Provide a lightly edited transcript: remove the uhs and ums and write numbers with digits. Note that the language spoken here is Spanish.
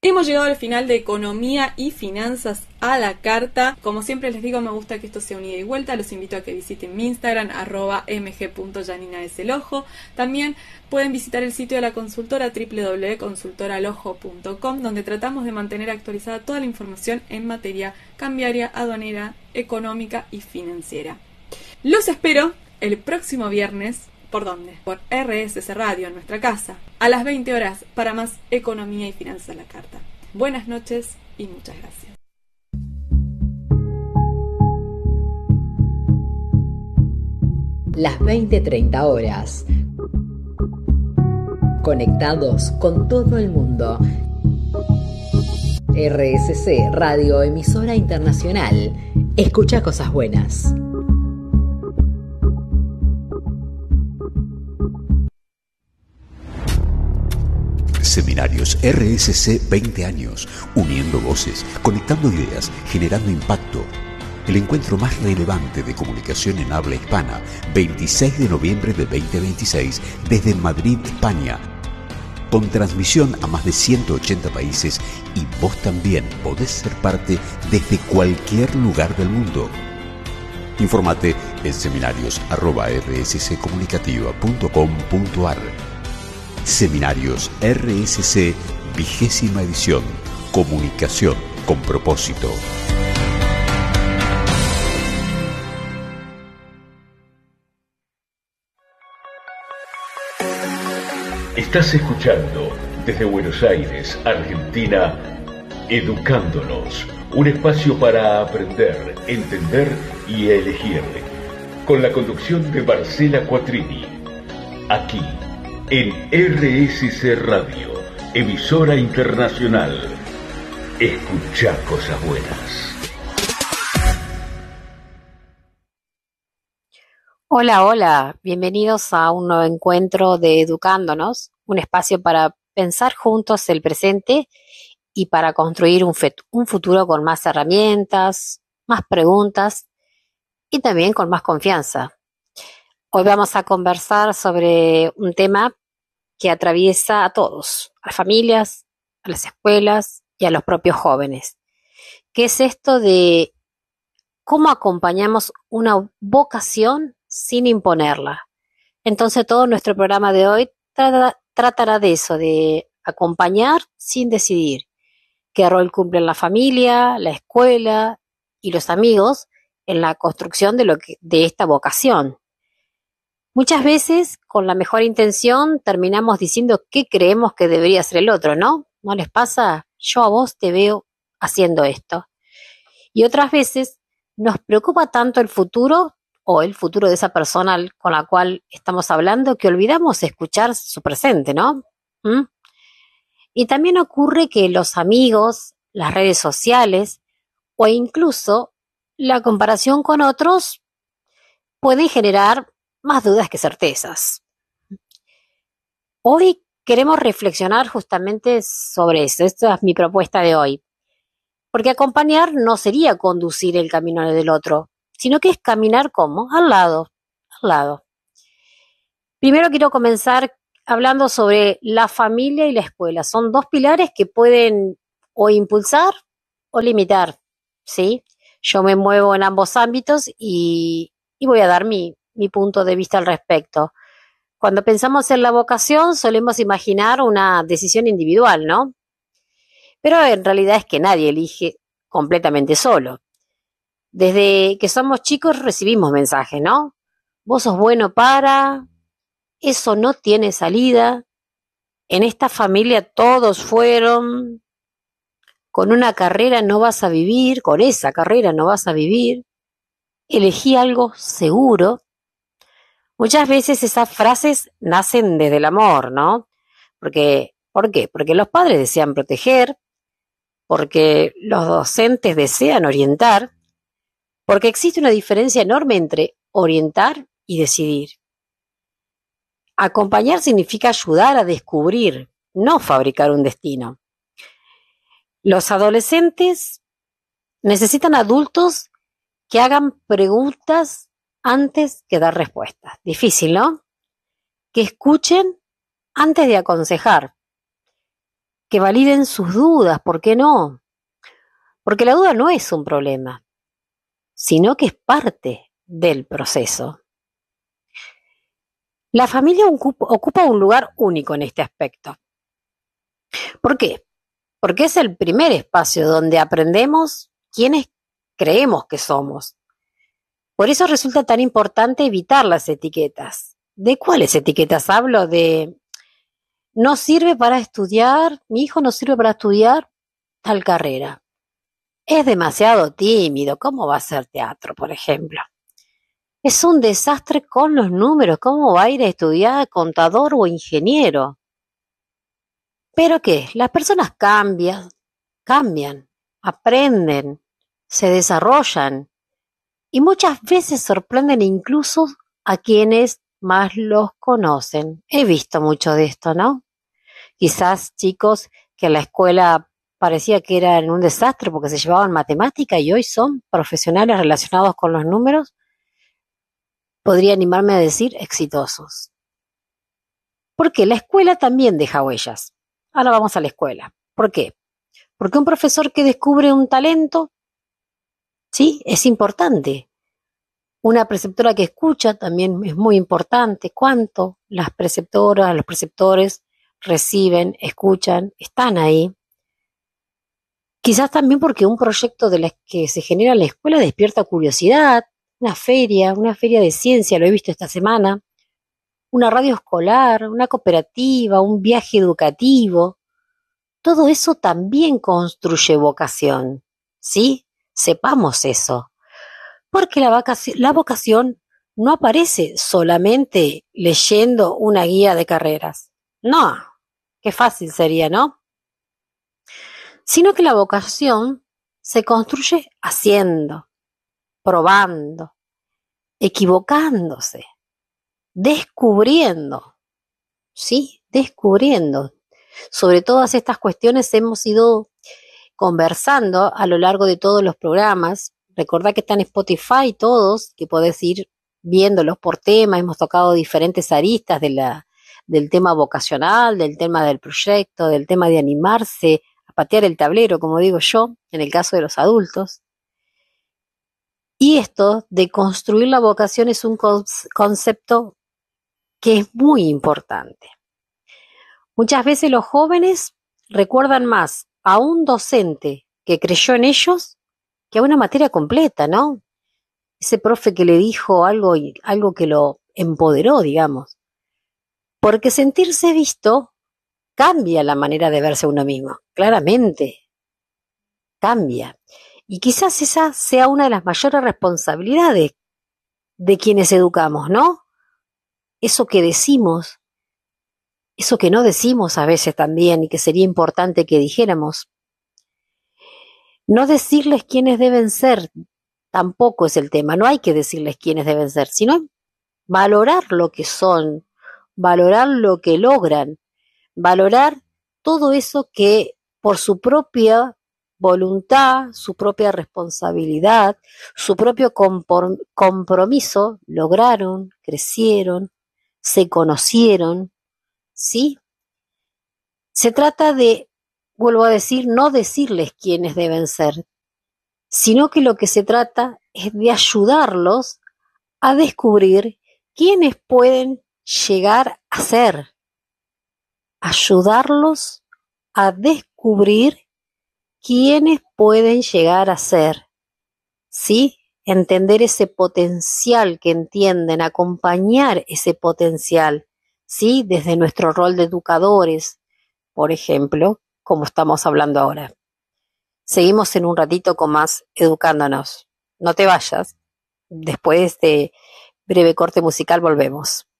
Hemos llegado al final de Economía y Finanzas a la Carta. Como siempre les digo, me gusta que esto sea un ida y vuelta. Los invito a que visiten mi Instagram, @mg.yaninaeselojo. También pueden visitar el sitio de la consultora, www.consultoralojo.com, donde tratamos de mantener actualizada toda la información en materia cambiaria, aduanera, económica y financiera. Los espero el próximo viernes. ¿Por dónde? Por RSC Radio, en nuestra casa, a las 20 horas, para más Economía y Finanzas a la Carta. Buenas noches y muchas gracias. Las 20:30 horas. Conectados con todo el mundo. RSC Radio, emisora internacional. Escucha cosas buenas. Seminarios RSC 20 años, uniendo voces, conectando ideas, generando impacto. El encuentro más relevante de comunicación en habla hispana, 26 de noviembre de 2026, desde Madrid, España. Con transmisión a más de 180 países y vos también podés ser parte desde cualquier lugar del mundo. Informate en seminarios@rsccomunicativa.com.ar. Seminarios RSC, 20ª edición. Comunicación con propósito. Estás escuchando desde Buenos Aires, Argentina, Educándonos, un espacio para aprender, entender y elegir, con la conducción de Marcela Quattrini, aquí en RSC Radio, emisora internacional. Escuchá cosas buenas. Hola, bienvenidos a un nuevo encuentro de Educándonos, un espacio para pensar juntos el presente y para construir un futuro con más herramientas, más preguntas y también con más confianza. Hoy vamos a conversar sobre un tema que atraviesa a todos, a las familias, a las escuelas y a los propios jóvenes. ¿Qué es esto de cómo acompañamos una vocación sin imponerla? Entonces todo nuestro programa de hoy tratará de eso, de acompañar sin decidir. ¿Qué rol cumplen la familia, la escuela y los amigos en la construcción de esta vocación? Muchas veces, con la mejor intención, terminamos diciendo qué creemos que debería ser el otro, ¿no? ¿No les pasa? Yo a vos te veo haciendo esto. Y otras veces nos preocupa tanto el futuro o el futuro de esa persona con la cual estamos hablando que olvidamos escuchar su presente, ¿no? Y también ocurre que los amigos, las redes sociales o incluso la comparación con otros puede generar más dudas que certezas. Hoy queremos reflexionar justamente sobre eso. Esta es mi propuesta de hoy. Porque acompañar no sería conducir el camino del otro, sino que es caminar ¿cómo? Al lado. Primero quiero comenzar hablando sobre la familia y la escuela. Son dos pilares que pueden o impulsar o limitar, ¿sí? Yo me muevo en ambos ámbitos y voy a dar mi punto de vista al respecto. Cuando pensamos en la vocación solemos imaginar una decisión individual, ¿no? Pero en realidad es que nadie elige completamente solo. Desde que somos chicos recibimos mensajes, ¿no? Vos sos bueno para, eso no tiene salida, en esta familia todos fueron, con una carrera no vas a vivir, con esa carrera no vas a vivir, elegí algo seguro. Muchas veces esas frases nacen desde el amor, ¿no? ¿Por qué? Porque los padres desean proteger, porque los docentes desean orientar, porque existe una diferencia enorme entre orientar y decidir. Acompañar significa ayudar a descubrir, no fabricar un destino. Los adolescentes necesitan adultos que hagan preguntas antes que dar respuestas. Difícil, ¿no? Que escuchen antes de aconsejar. que validen sus dudas, ¿por qué no? Porque la duda no es un problema, sino que es parte del proceso. La familia ocupa un lugar único en este aspecto. ¿Por qué? Porque es el primer espacio donde aprendemos quiénes creemos que somos. Por eso resulta tan importante evitar las etiquetas. ¿De cuáles etiquetas hablo? De no sirve para estudiar, mi hijo no sirve para estudiar tal carrera. Es demasiado tímido, ¿cómo va a hacer teatro, por ejemplo? Es un desastre con los números, ¿cómo va a ir a estudiar contador o ingeniero? ¿Pero qué? Las personas cambian, aprenden, se desarrollan y muchas veces sorprenden incluso a quienes más los conocen. He visto mucho de esto, ¿no? Quizás chicos que en la escuela parecía que eran un desastre porque se llevaban matemática y hoy son profesionales relacionados con los números, podría animarme a decir exitosos. Porque la escuela también deja huellas. Ahora vamos a la escuela. ¿Por qué? Porque un profesor que descubre un talento, sí, es importante. Una preceptora que escucha también es muy importante. ¿Cuánto las preceptoras, los preceptores reciben, escuchan, están ahí? Quizás también porque un proyecto de las que se genera en la escuela despierta curiosidad, una feria de ciencia, lo he visto esta semana, una radio escolar, una cooperativa, un viaje educativo. Todo eso también construye vocación, ¿sí? Sepamos eso. Porque la vocación no aparece solamente leyendo una guía de carreras. No, qué fácil sería, ¿no? Sino que la vocación se construye haciendo, probando, equivocándose, descubriendo, ¿sí? Descubriendo. Sobre todas estas cuestiones hemos ido conversando a lo largo de todos los programas. Recordá que están en Spotify todos, que podés ir viéndolos por tema. Hemos tocado diferentes aristas del tema vocacional, del tema del proyecto, del tema de animarse a patear el tablero, como digo yo, en el caso de los adultos. Y esto de construir la vocación es un concepto que es muy importante. Muchas veces los jóvenes recuerdan más a un docente que creyó en ellos que a una materia completa, ¿no? Ese profe que le dijo algo que lo empoderó, digamos. Porque sentirse visto cambia la manera de verse a uno mismo, claramente, cambia. Y quizás esa sea una de las mayores responsabilidades de quienes educamos, ¿no? Eso que decimos, eso que no decimos a veces también y que sería importante que dijéramos. No decirles quiénes deben ser, tampoco es el tema, no hay que decirles quiénes deben ser, sino valorar lo que son, valorar lo que logran, valorar todo eso que por su propia voluntad, su propia responsabilidad, su propio compromiso lograron, crecieron, se conocieron, ¿sí? Se trata de, vuelvo a decir, no decirles quiénes deben ser, sino que lo que se trata es de ayudarlos a descubrir quiénes pueden llegar a ser, ayudarlos a descubrir quiénes pueden llegar a ser, ¿sí? Entender ese potencial que entienden, acompañar ese potencial, ¿sí? Desde nuestro rol de educadores, por ejemplo, como estamos hablando ahora. Seguimos en un ratito con más educándonos. No te vayas. Después de breve corte musical volvemos.